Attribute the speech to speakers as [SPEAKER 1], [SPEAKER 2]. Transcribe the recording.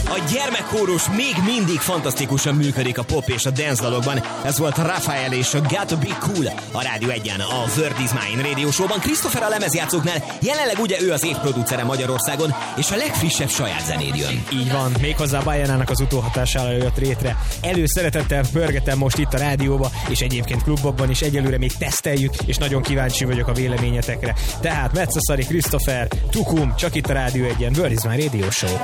[SPEAKER 1] A gyermekkórus még mindig fantasztikusan működik a pop és a dance dalokban. Ez volt Rafael és a Got to Be Cool a Rádió 1-en, a Word is Mine Radio Show-ban. Christopher a lemezjátszóknál, jelenleg ugye ő az évproducere Magyarországon, és a legfrissebb saját zenéd jön.
[SPEAKER 2] Így van, méghozzá Bajánának az utóhatására jött létre. Előszeretettel pörgetem most itt a rádióba, és egyébként klubokban is egyelőre még teszteljük, és nagyon kíváncsi vagyok a véleményetekre. Tehát Metszaszari Christopher, Tukum, csak itt a Rádió 1-en, Word is Mine Radio Show.